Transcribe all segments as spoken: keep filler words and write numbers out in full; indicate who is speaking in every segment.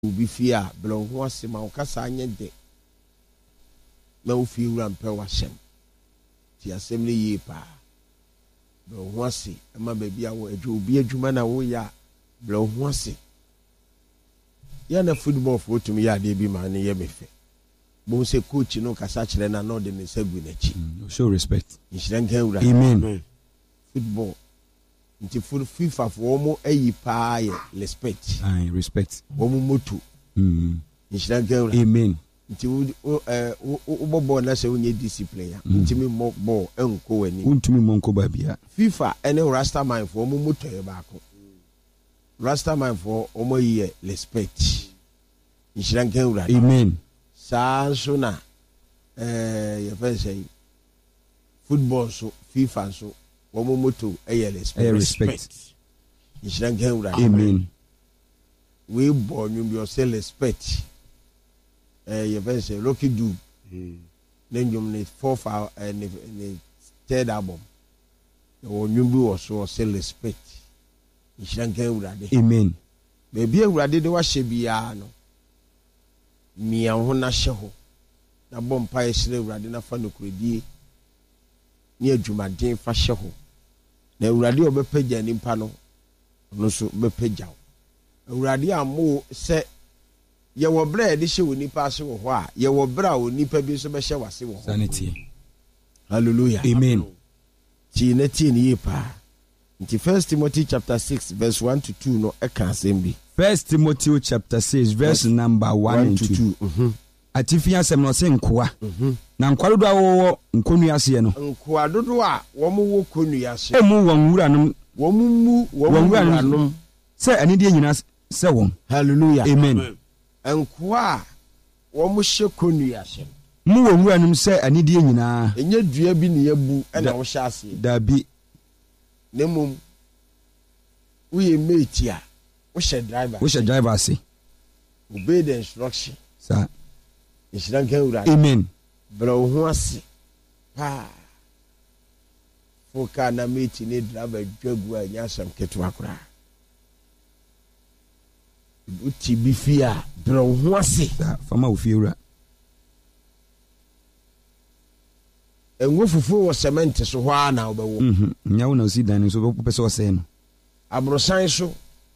Speaker 1: Ubi fear, blow was him, Cassa de. No fear and pewashem. The assembly ye pa. Blow was it, and my baby, I will be a Jumana, we ya. Blow was it. Yana football for to me, ya debi man, ye me fe. Bon se coach, no Cassach, and I know the Seguinachi.
Speaker 2: Show respect.
Speaker 1: Amen. Football. Nti FIFA for omo eyi pa ye respect.
Speaker 2: Aye, respect.
Speaker 1: Omo moto.
Speaker 2: Mm.
Speaker 1: Nshira
Speaker 2: Amen.
Speaker 1: Nti eh obobo na se onye discipline ya. Nti me mo ball enko wani.
Speaker 2: Untumi monko ba bia.
Speaker 1: FIFA ene Rasta man for omo moto ye baako. Rasta man for omo ye respect. Nshira nkenura.
Speaker 2: Amen.
Speaker 1: Sa so na eh ye fa say football so FIFA so Omo moto eye respect.
Speaker 2: respect. Amen.
Speaker 1: We born you yourself respect. Eh you very say Rocky do. Then you need fourth and the third album. You you also say respect.
Speaker 2: Amen.
Speaker 1: Baby urade de wa hye bia no. Mia ho na hye ho. Na bompa ye hye urade na fa no kredie. Ni adwumaden fa hye ho. Na urade obepagya nimpa no no so bepagya. Urade amo se ye wo bra de hye woni pa se wo ho a ye wo bra woni pa bi so be hye wase wo ho.
Speaker 2: Sanity.
Speaker 1: Hallelujah.
Speaker 2: Amen.
Speaker 1: Ti na ti ni pa. Nti First Timothy chapter six verse one to two no e kan asem.
Speaker 2: First Timothy chapter six verse number one, one and two. two. Mhm. Atifi asem no se nkoa. Mhm. Na nkwado do awo nkonu ase no.
Speaker 1: Nkwado do a wo mo wo konu ase.
Speaker 2: Emu won wura no
Speaker 1: wo mu mu wo wura no.
Speaker 2: Se ani de nyina se won.
Speaker 1: Hallelujah.
Speaker 2: Amen.
Speaker 1: Nkwa wo mo hye konu ase.
Speaker 2: Mu won wura no se ani de nyina.
Speaker 1: Enye dua bi ne yabu e na wo hye ase.
Speaker 2: Da bi.
Speaker 1: Nemum we mate ya. We should driver.
Speaker 2: We should driver say.
Speaker 1: Obey the instruction.
Speaker 2: Sir.
Speaker 1: Amen. Bro ho ase. Pa. Foka na mate ni driver dwagu anya sam ketu akura. Uti bifia bro ho ase.
Speaker 2: Sir, fama ofiura.
Speaker 1: Enwo fufu wo cement so ho ana obewo.
Speaker 2: Mhm. Nya wo na osi dan so be pese o se no.
Speaker 1: Abrosan so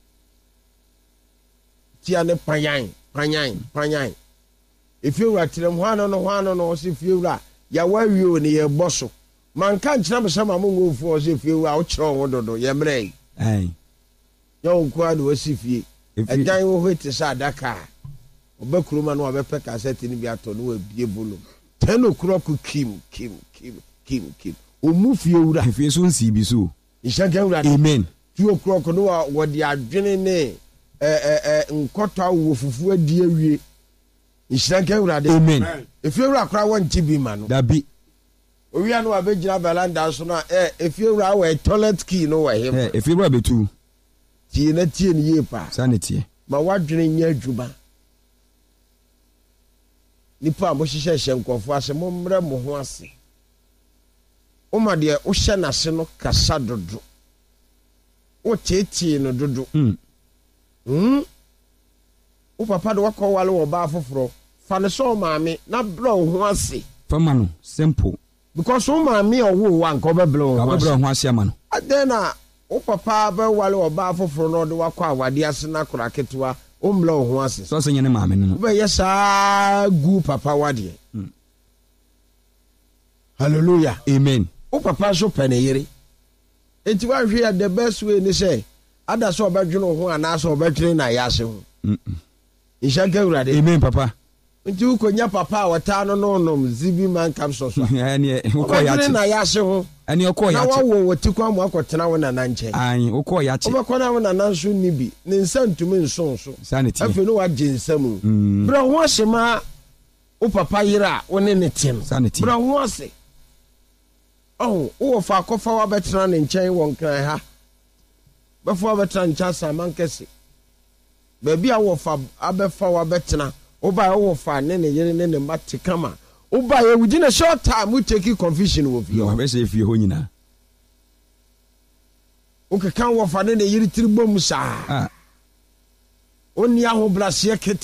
Speaker 1: tia ne panyan panyan panyan efiura tirem ho ano no ho ano no se fiura ya wawie ne ye boso man kan kira me sama mo ngofu o se fiura o kire ho dodo ye mrei
Speaker 2: ai
Speaker 1: ya onko ade o se fie edan wo hwete sa adaka obakuruma no obepe cassette ni bi ato no abie bolo ten o'clock kim kim kim kim kim o mu fiura
Speaker 2: fie so nsi bi so
Speaker 1: ishaga
Speaker 2: amen
Speaker 1: two o'clock no wo de adwene ne eh eh eh nkota wo fufu adi awie nshranka urade
Speaker 2: amen
Speaker 1: efi ewura akra won tibi ma no
Speaker 2: da bi
Speaker 1: owia no abegina balanda so na eh efi ewura we toilet key no we him
Speaker 2: eh efi ewura betu
Speaker 1: tie na tie ni ye pa
Speaker 2: sanity
Speaker 1: ma wadwene nya adwuma nipa mo hihye hye nkofo ase mo mre mo ho ase o ma de o hye na se no kasa dodo o tete no dodo
Speaker 2: mm
Speaker 1: Hmm. O papa do wakọ wale wo ba foforo. Fa ne so maame na bro ho ase.
Speaker 2: Fama no simple.
Speaker 1: Because o maame owo wa nko be bro ho ase.
Speaker 2: Bro ho ase ama no.
Speaker 1: Then na o papa be wale wo ba foforo no de wakọ awade ase na kora ketewa o mlo ho ase.
Speaker 2: So se nyene maame no.
Speaker 1: Be yesa gu papa wade.
Speaker 2: Mm.
Speaker 1: Hallelujah.
Speaker 2: Amen.
Speaker 1: O papa so pene yire. Enti wa hwe the best way ni say ada so obadwene ho ana so obadwene na yase ho.
Speaker 2: Mhm.
Speaker 1: Ishaka urade.
Speaker 2: Amen papa.
Speaker 1: Nti ukonya papa wata no no no zibi man kam so so.
Speaker 2: Ani ukọ ya chi.
Speaker 1: Na yase ho.
Speaker 2: Ani ukọ ya chi.
Speaker 1: Na wawo wotikwa mu akotena wo na na nche.
Speaker 2: Ani ukọ ya chi.
Speaker 1: Obekona wo na na nso ni bi. Ne nsantumi nso nso.
Speaker 2: Sanity.
Speaker 1: Afi no wa jinsamu.
Speaker 2: Mm.
Speaker 1: Bra ho asema o papa yira wo ne ne tem.
Speaker 2: Sanity.
Speaker 1: Bra ho ase. Oh, wo fa kofa wa betena ne nchen won kan ha. Before betena ncha saman kese. Baby a wo fa abefa wa betena. Oba wo fa ne ne yene ne ne mate kama. Oba ye within a short time we take confusion with you.
Speaker 2: No, be say fie ho nyina.
Speaker 1: O ke kan wo fa ne ne yiri tiribom sa.
Speaker 2: Ah.
Speaker 1: onni ahobraseɛ